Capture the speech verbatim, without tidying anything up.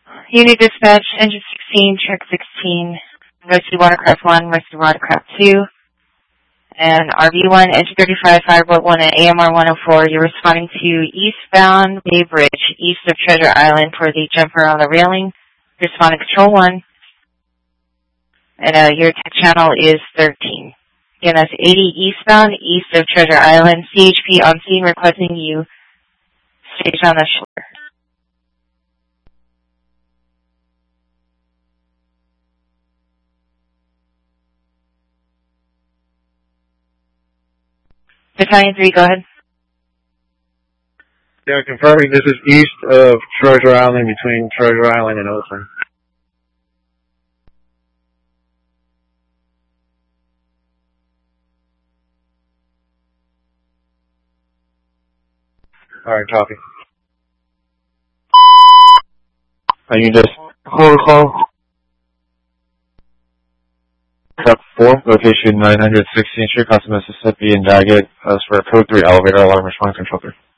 Unit dispatch, engine sixteen, truck sixteen, Mercy Watercraft one, Mercy Watercraft two, and R V one, engine thirty-five, Fireboat one, and A M R one oh four. You're responding to eastbound Bay Bridge, east of Treasure Island for the jumper on the railing. You're responding Control one, and uh, your tech channel is thirteen. Again, that's eighty eastbound, east of Treasure Island. C H P on scene requesting you stage on the shore. Battalion three, go ahead. Yeah, confirming this is east of Treasure Island, between Treasure Island and Oakland. Alright, copy. Are you just protocol? Truck four, location nine hundred sixteenth Street, Costa, Mississippi, in Daggett, as for code three elevator alarm response control three.